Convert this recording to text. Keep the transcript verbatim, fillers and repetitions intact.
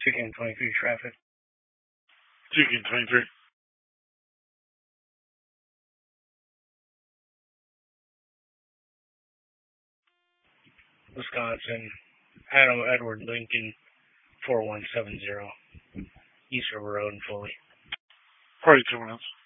Chicken twenty-three traffic. Chicken twenty-three. Wisconsin. Adam Edward Lincoln, four one seven zero. East River Road in Foley. forty-two minutes.